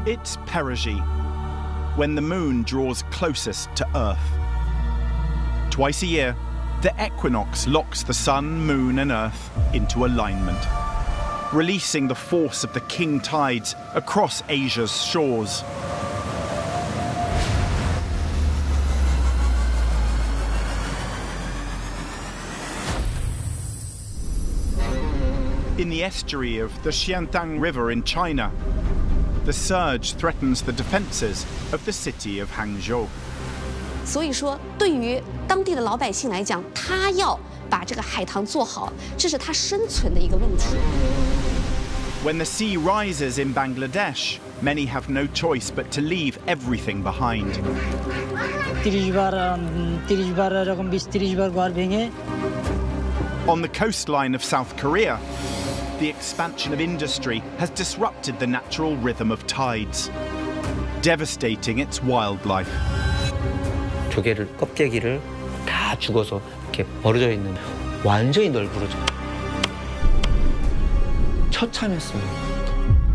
It's perigee, when the moon draws closest to Earth. Twice a year, the equinox locks the sun, moon and Earth into alignment, releasing the force of the king tides across Asia's shores. In the estuary of the Xiantang River in China, the surge threatens the defences of the city of Hangzhou. 所以说，对于当地的老百姓来讲，他要把这个海棠做好，这是他生存的一个问题。 When the sea rises in Bangladesh, many have no choice but to leave everything behind. 30 বার এরকম 20-30 বার ঘর ভেঙে। On the coastline of South Korea, the expansion of industry has disrupted the natural rhythm of tides, devastating its wildlife. 조개를 껍데기를 다 죽어서 이렇게 버려져 있는 완전히 널브러져. 처참했습니다.